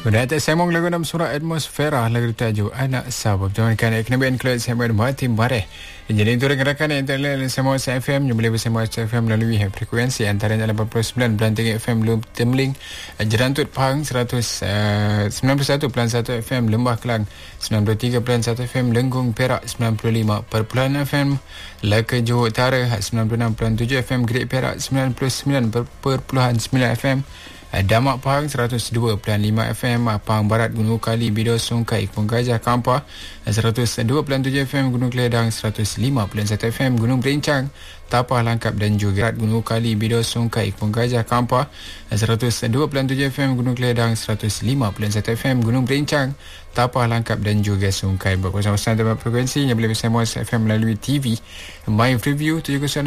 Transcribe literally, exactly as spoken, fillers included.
Pada atas semong lagu dalam surah atmosfera lagu tajuk Anak Sabab. Teman-teman kan eknabin keluar saya bermati mareh. Jadi itu rakan-rakan yang terlalu semua F M yang boleh bersama F M melalui frekuensi antaranya lapan puluh sembilan sembilan tiga F M Lum Temling, Jerantut Pahang seratus sembilan puluh satu perpuluhan satu F M Lembah Kelang, sembilan puluh tiga perpuluhan satu F M Lenggong Perak, sembilan puluh lima perpuluhan F M Laka Johor Utara, sembilan puluh enam perpuluhan tujuh F M Gerik Perak, sembilan puluh sembilan perpuluhan sembilan F M Damak Pahang seratus dua perpuluhan lima F M, Pahang Barat Gunung Kali Bido Sungkai Kampung Gajah Kampar seratus dua perpuluhan tujuh F M, Gunung Keledang seratus lima perpuluhan satu F M, Gunung Berincang Tapah Langkap dan juga Gunung Kali Bido Sungkai Kampung Gajah Kampar seratus dua perpuluhan tujuh F M, Gunung Keledang seratus lima perpuluhan satu F M, Gunung Berincang Tapah Langkap dan juga Sungkai. Berkongsi dengan frekuensi yang boleh bersama F M melalui T V My Review tujuh kosong